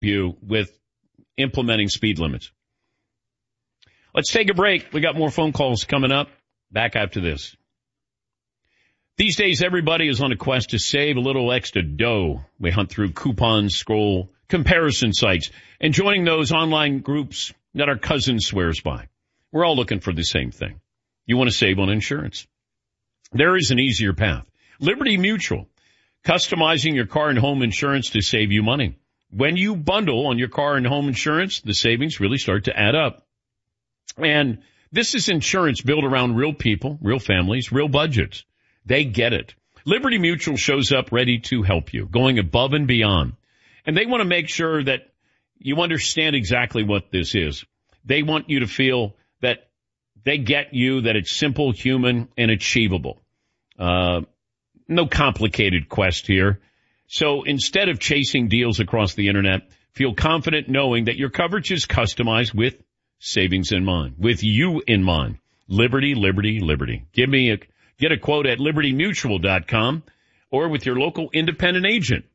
you with implementing speed limits. Let's take a break. We got more phone calls coming up. Back after this. These days, everybody is on a quest to save a little extra dough. We hunt through coupons, scroll comparison sites, and joining those online groups that our cousin swears by. We're all looking for the same thing. You want to save on insurance. There is an easier path. Liberty Mutual, customizing your car and home insurance to save you money. When you bundle on your car and home insurance, the savings really start to add up. And this is insurance built around real people, real families, real budgets. They get it. Liberty Mutual shows up ready to help you, going above and beyond. And they want to make sure that you understand exactly what this is. They want you to feel that they get you, that it's simple, human, and achievable. No complicated quest here. So instead of chasing deals across the internet, feel confident knowing that your coverage is customized with savings in mind, with you in mind. Liberty, liberty, liberty. Get a quote at libertymutual.com or with your local independent agent.